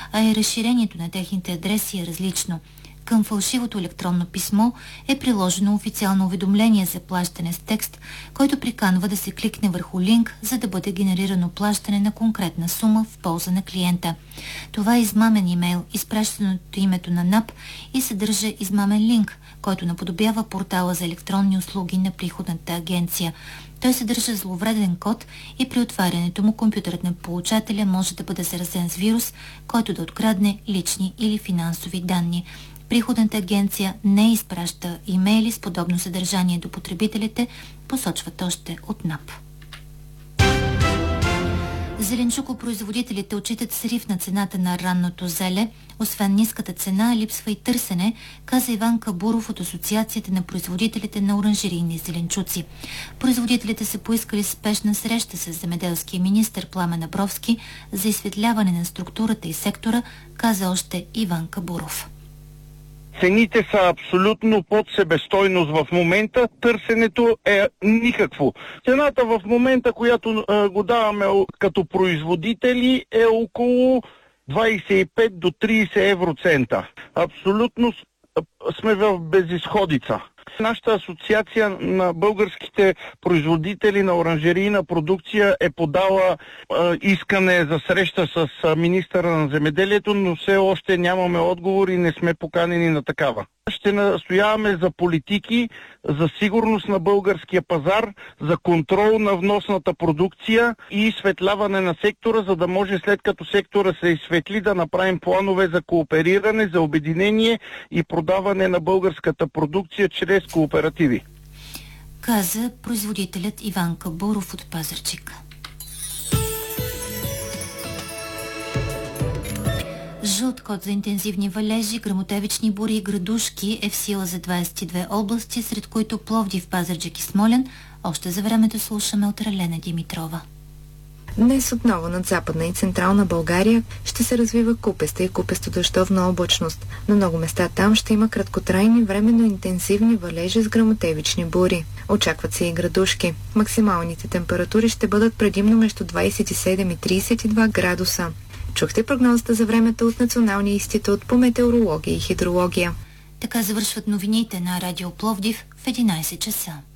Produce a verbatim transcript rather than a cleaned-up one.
а и разширението на техните адреси е различно. Към фалшивото електронно писмо е приложено официално уведомление за плащане с текст, който приканва да се кликне върху линк, за да бъде генерирано плащане на конкретна сума в полза на клиента. Това е измамен имейл, изпращан от името на НАП и съдържа измамен линк, който наподобява портала за електронни услуги на приходната агенция. Той съдържа зловреден код и при отварянето му компютърът на получателя може да бъде заразен с вирус, който да открадне лични или финансови данни. Приходната агенция не изпраща имейли с подобно съдържание до потребителите, посочват още от НАП. Зеленчукопроизводителите отчитат срив на цената на ранното зеле. Освен ниската цена, липсва и търсене, каза Иван Кабуров от Асоциацията на производителите на оранжерийни зеленчуци. Производителите са поискали спешна среща с земеделския министър Пламен Абровски за изсветляване на структурата и сектора, каза още Иван Кабуров. Цените са абсолютно под себестойност в момента, търсенето е никакво. Цената в момента, която а, го даваме като производители, е около двадесет и пет до тридесет евроцента. Абсолютно сме в безизходица. Нашата асоциация на българските производители на оранжерийна продукция е подала а, искане за среща с а, министъра на земеделието, но все още нямаме отговор и не сме поканени на такава. Ще настояваме за политики, за сигурност на българския пазар, за контрол на вносната продукция и изсветляване на сектора, за да може след като сектора се изсветли да направим планове за коопериране, за обединение и продаване на българската продукция чрез кооперативи. Каза производителят Иван Кабуров от Пазарджик. Жълт код за интензивни валежи, гръмотевични бури и градушки е в сила за двадесет и две области, сред които Пловдив, Пазарджик и Смолян. Още за времето слушаме от Ралена Димитрова. Днес отново над Западна и Централна България ще се развива купеста и купесто-дъждовна облачност. На много места там ще има краткотрайни временно интензивни валежи с гръмотевични бури. Очакват се и градушки. Максималните температури ще бъдат предимно между двадесет и седем и тридесет и два градуса. Чухте прогнозата за времето от Националния институт по метеорология и хидрология. Така завършват новините на Радио Пловдив в единадесет часа.